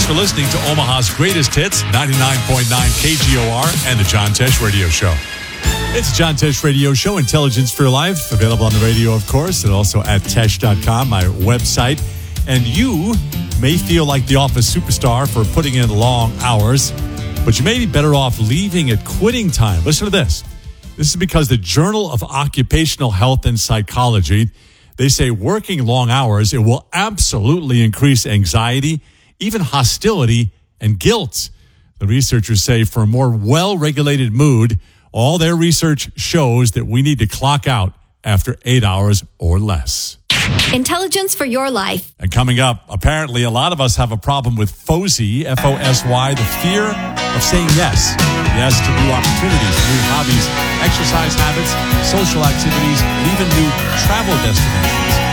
Thanks for listening to Omaha's greatest hits, 99.9 KGOR and the John Tesh Radio Show. It's the John Tesh Radio Show, Intelligence for Your Life, available on the radio, of course, and also at Tesh.com, my website. And you may feel like the office superstar for putting in long hours, but you may be better off leaving at quitting time. Listen to this. This is because the Journal of Occupational Health and Psychology, they say working long hours, it will absolutely increase anxiety, even hostility and guilt. The researchers say for a more well-regulated mood, all their research shows that we need to clock out after 8 hours or less. Intelligence for your life. And coming up, apparently a lot of us have a problem with FOSY, F-O-S-Y, the fear of saying yes. Yes to new opportunities, new hobbies, exercise habits, social activities, and even new travel destinations.